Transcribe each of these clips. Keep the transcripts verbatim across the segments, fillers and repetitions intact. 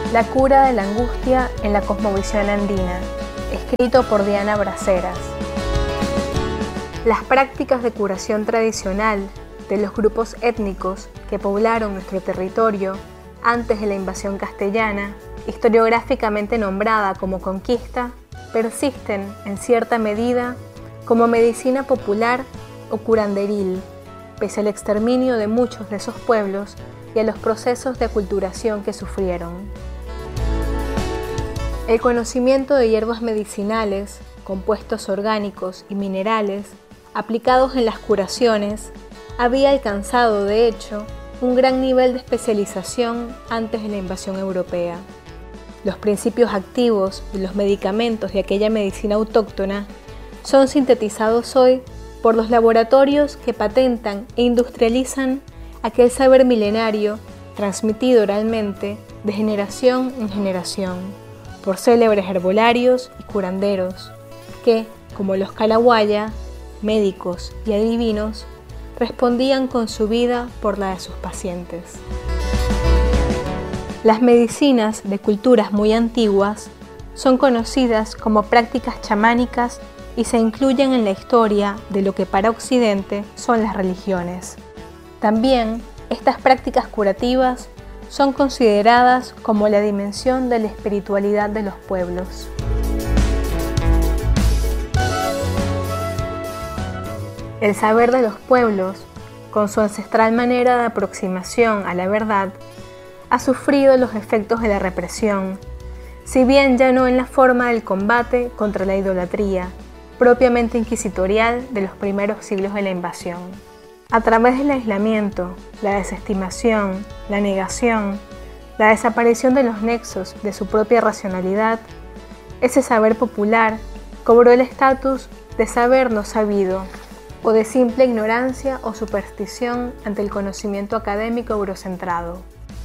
La cura de la angustia en la cosmovisión andina, escrito por Diana Braceras. Las prácticas de curación tradicional de los grupos étnicos que poblaron nuestro territorio antes de la invasión castellana, historiográficamente nombrada como conquista, persisten en cierta medida como medicina popular o curanderil, pese al exterminio de muchos de esos pueblos y a los procesos de aculturación que sufrieron. El conocimiento de hierbas medicinales, compuestos orgánicos y minerales aplicados en las curaciones había alcanzado, de hecho, un gran nivel de especialización antes de la invasión europea. Los principios activos de los medicamentos de aquella medicina autóctona son sintetizados hoy por los laboratorios que patentan e industrializan aquel saber milenario transmitido oralmente de generación en generación por célebres herbolarios y curanderos que, como los Kalahuaya, médicos y adivinos, respondían con su vida por la de sus pacientes. Las medicinas de culturas muy antiguas son conocidas como prácticas chamánicas y se incluyen en la historia de lo que para Occidente son las religiones. También, estas prácticas curativas son consideradas como la dimensión de la espiritualidad de los pueblos. El saber de los pueblos, con su ancestral manera de aproximación a la verdad, ha sufrido los efectos de la represión, si bien ya no en la forma del combate contra la idolatría, propiamente inquisitorial de los primeros siglos de la invasión. A través del aislamiento, la desestimación, la negación, la desaparición de los nexos de su propia racionalidad, ese saber popular cobró el estatus de saber no sabido, o de simple ignorancia o superstición ante el conocimiento académico eurocentrado.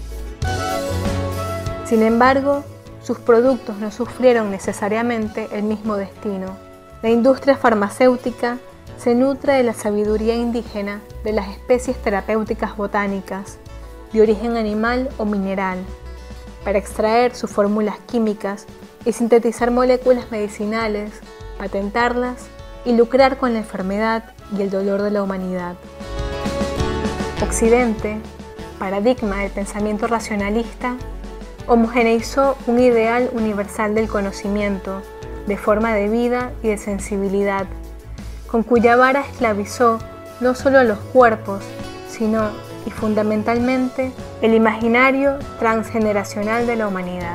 Sin embargo, sus productos no sufrieron necesariamente el mismo destino. La industria farmacéutica se nutre de la sabiduría indígena de las especies terapéuticas botánicas, de origen animal o mineral, para extraer sus fórmulas químicas y sintetizar moléculas medicinales, patentarlas y lucrar con la enfermedad y el dolor de la humanidad. Occidente, paradigma del pensamiento racionalista, homogeneizó un ideal universal del conocimiento, de forma de vida y de sensibilidad, con cuya vara esclavizó no solo a los cuerpos, sino, y fundamentalmente, el imaginario transgeneracional de la humanidad.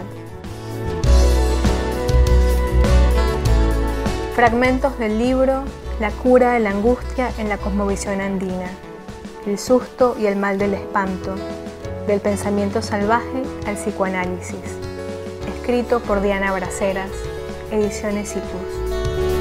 Fragmentos del libro La cura de la angustia en la cosmovisión andina, el susto y el mal del espanto, del pensamiento salvaje al psicoanálisis, escrito por Diana Braceras, Ediciones Icus.